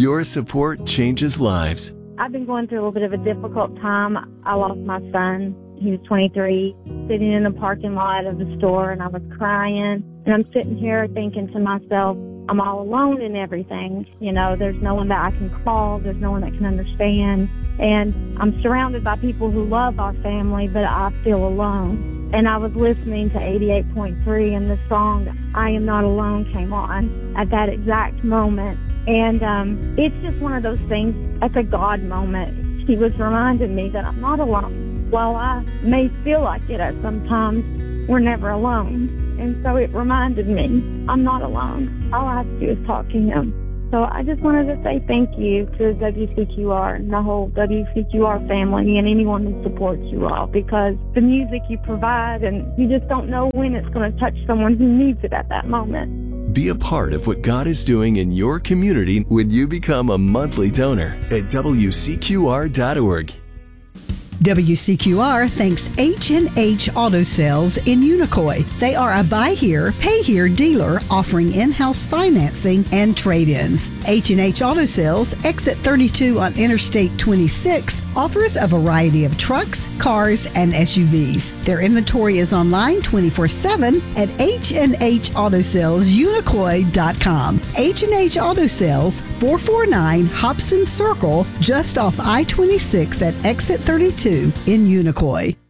your support changes lives. I've been going through a little bit of a difficult time. I lost my son. He was 23, sitting in the parking lot of the store, and I was crying. And I'm sitting here thinking to myself, I'm all alone in everything. You know, there's no one that I can call. There's no one that can understand. And I'm surrounded by people who love our family, but I feel alone. And I was listening to 88.3, and the song, I Am Not Alone, came on at that exact moment. And it's just one of those things, that's a God moment. He was reminding me that I'm not alone. While I may feel like it at some times, we're never alone. And so it reminded me, I'm not alone. All I have to do is talk to him. So I just wanted to say thank you to WCQR and the whole WCQR family and anyone who supports you all, because the music you provide, and you just don't know when it's going to touch someone who needs it at that moment. Be a part of what God is doing in your community when you become a monthly donor at WCQR.org. WCQR thanks H&H Auto Sales in Unicoi. They are a buy here, pay here dealer offering in-house financing and trade-ins. H&H Auto Sales, exit 32 on Interstate 26, offers a variety of trucks, cars, and SUVs. Their inventory is online 24/7 at HNHAutosalesUnicoi.com. H&H Auto Sales, 449 Hobson Circle, just off I-26 at exit 32 in Unicoi.